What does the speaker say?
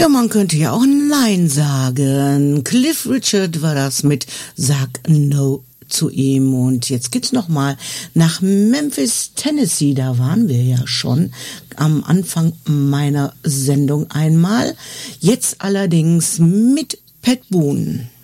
Ja, man könnte ja auch Nein sagen. Cliff Richard war das mit Sag No zu ihm. Und jetzt geht's nochmal nach Memphis, Tennessee. Da waren wir ja schon am Anfang meiner Sendung einmal. Jetzt allerdings mit Pat Boone.